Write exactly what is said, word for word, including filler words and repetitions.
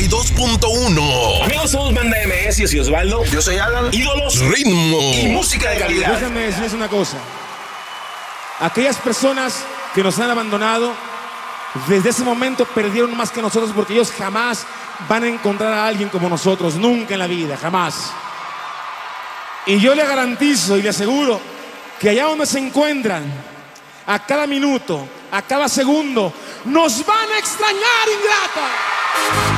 y dos punto uno. Amigos, somos Banda M S, yo soy Osvaldo. Yo soy Alan. Ídolos, ritmo y música de calidad. Déjame decirles una cosa. Aquellas personas que nos han abandonado, desde ese momento perdieron más que nosotros, porque ellos jamás van a encontrar a alguien como nosotros, nunca en la vida, jamás. Y yo le garantizo y le aseguro que allá donde se encuentran, a cada minuto, a cada segundo, nos van a extrañar, ingrata.